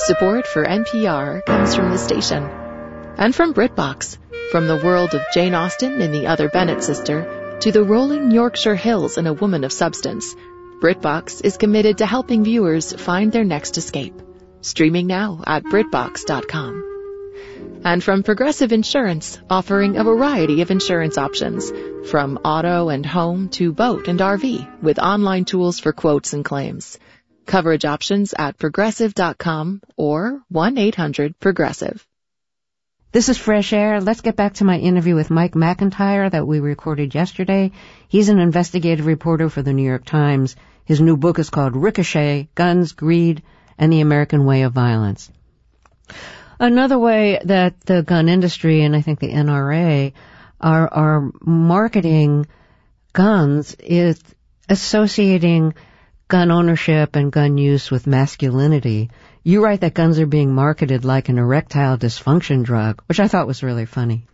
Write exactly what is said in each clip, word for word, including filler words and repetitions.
Support for N P R comes from the station. And from BritBox. From the world of Jane Austen and the Other Bennet Sister to the rolling Yorkshire Hills and A Woman of Substance, BritBox is committed to helping viewers find their next escape. Streaming now at BritBox dot com. And from Progressive Insurance, offering a variety of insurance options, from auto and home to boat and R V, with online tools for quotes and claims. Coverage options at Progressive dot com or one eight hundred progressive. This is Fresh Air. Let's get back to my interview with Mike McIntyre that we recorded yesterday. He's an investigative reporter for the New York Times. His new book is called Ricochet, Guns, Greed, and the American Way of Violence. Another way that the gun industry and I think the N R A are, are marketing guns is associating gun ownership and gun use with masculinity. You write that guns are being marketed like an erectile dysfunction drug, which I thought was really funny.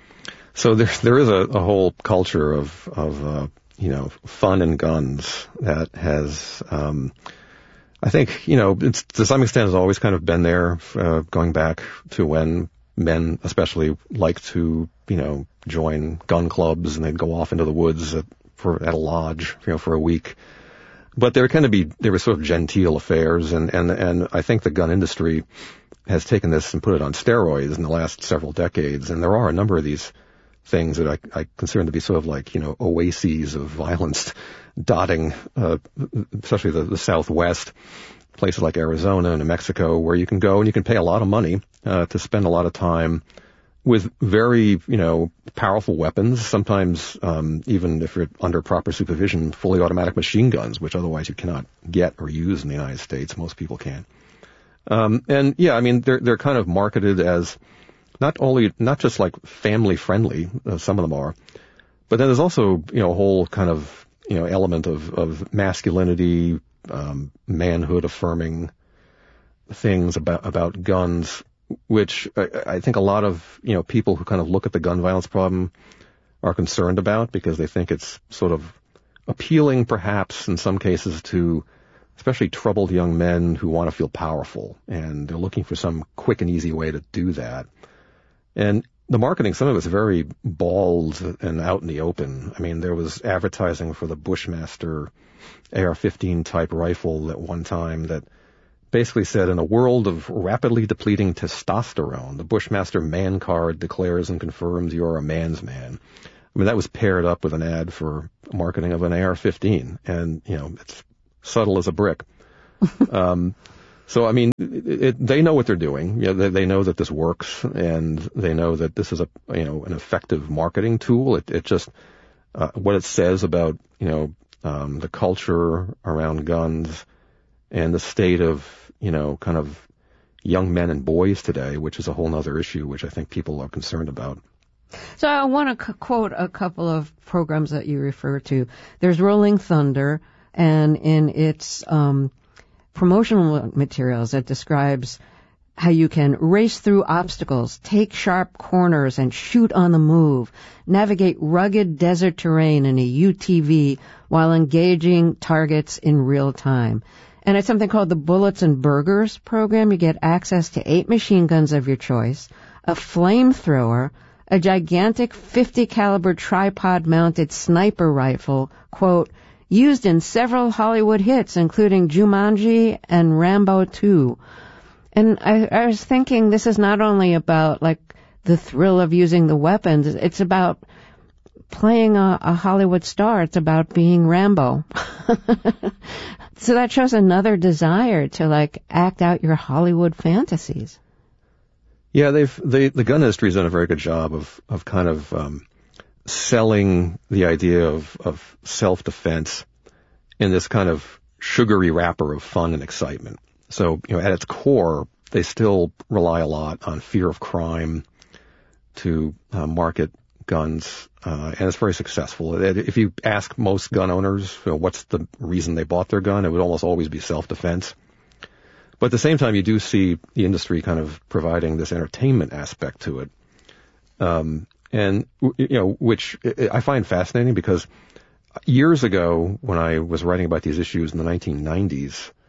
So there, there is a, a whole culture of, of uh, you know, fun and guns that has, um, I think, you know, it's, to some extent has always kind of been there, uh, going back to when men especially like to, you know, join gun clubs and they'd go off into the woods at, for, at a lodge, you know, for a week. But they were kind of be, they were sort of genteel affairs, and, and, and I think the gun industry has taken this and put it on steroids in the last several decades, and there are a number of these things that I, I consider to be sort of like, you know, oases of violence dotting, uh, especially the, the Southwest, places like Arizona and New Mexico, where you can go and you can pay a lot of money, uh, to spend a lot of time with very, you know, powerful weapons, sometimes um, even if you're under proper supervision, fully automatic machine guns, which otherwise you cannot get or use in the United States. Most people can't. Um, and yeah, I mean, they're they're kind of marketed as not only not just like family friendly, uh, some of them are, but then there's also, you know, a whole kind of, you know, element of of masculinity, um, manhood affirming things about about guns, which I, I think a lot of, you know, people who kind of look at the gun violence problem are concerned about, because they think it's sort of appealing, perhaps in some cases, to especially troubled young men who want to feel powerful, and they're looking for some quick and easy way to do that. And the marketing, some of it's very bald and out in the open. I mean, there was advertising for the Bushmaster A R fifteen type rifle at one time that basically said, in a world of rapidly depleting testosterone, the Bushmaster man card declares and confirms you are a man's man. I mean, that was paired up with an ad for marketing of an A R fifteen, and, you know, it's subtle as a brick. um, so, I mean, it, it, they know what they're doing. You know, they, they know that this works, and they know that this is a, you know, an effective marketing tool. It, it just, uh, what it says about, you know, um, the culture around guns and the state of, you know, kind of young men and boys today, which is a whole other issue, which I think people are concerned about. So I want to c- quote a couple of programs that you refer to. There's Rolling Thunder, and in its um, promotional materials, it describes how you can race through obstacles, take sharp corners, and shoot on the move, navigate rugged desert terrain in a U T V while engaging targets in real time. And it's something called the Bullets and Burgers program. You get access to eight machine guns of your choice, a flamethrower, a gigantic fifty caliber tripod-mounted sniper rifle, quote, used in several Hollywood hits, including Jumanji and Rambo two. And I, I was thinking, this is not only about, like, the thrill of using the weapons, it's about playing a, a Hollywood star. It's about being Rambo. So that shows another desire to, like, act out your Hollywood fantasies. Yeah, they've they, the gun industry's done a very good job of of kind of um, selling the idea of of self-defense in this kind of sugary wrapper of fun and excitement. So, you know, at its core, they still rely a lot on fear of crime to uh, market guns, uh, and it's very successful. If you ask most gun owners, you know, what's the reason they bought their gun, it would almost always be self-defense. But at the same time, you do see the industry kind of providing this entertainment aspect to it, um, and you know, which I find fascinating, because years ago, when I was writing about these issues in the nineteen nineties,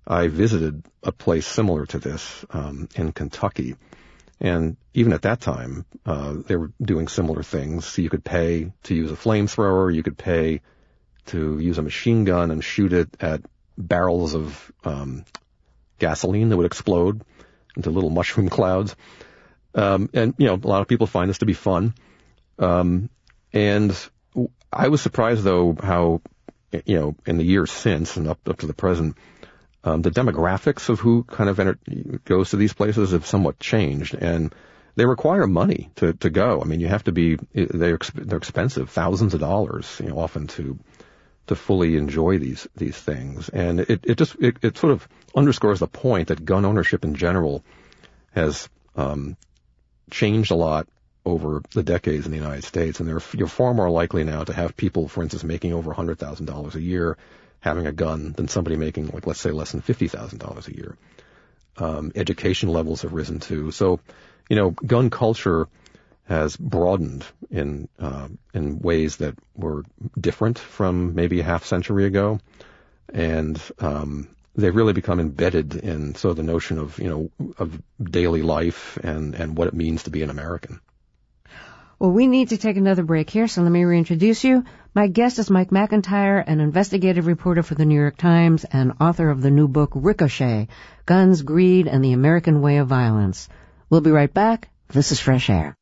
I visited a place similar to this um, in Kentucky. And even at that time, uh, they were doing similar things. So you could pay to use a flamethrower. You could pay to use a machine gun and shoot it at barrels of um, gasoline that would explode into little mushroom clouds. Um, and, you know, a lot of people find this to be fun. Um, and I was surprised, though, how, you know, in the years since and up, up to the present, um, the demographics of who kind of enter, goes to these places have somewhat changed. And they require money to, to go. I mean, you have to be, they're, they're expensive, thousands of dollars, you know, often to, to fully enjoy these, these things. And it, it just, it, it sort of underscores the point that gun ownership in general has, um, changed a lot over the decades in the United States. And they're, you're far more likely now to have people, for instance, making over one hundred thousand dollars a year having a gun than somebody making, like, let's say, less than fifty thousand dollars a year. Um, education levels have risen too. So, you know, gun culture has broadened in uh, in ways that were different from maybe a half century ago, and um, they've really become embedded in so the notion of, you know, of daily life and and what it means to be an American. Well, we need to take another break here, so let me reintroduce you. My guest is Mike McIntyre, an investigative reporter for the New York Times and author of the new book Ricochet, Guns, Greed, and the American Way of Violence. We'll be right back. This is Fresh Air.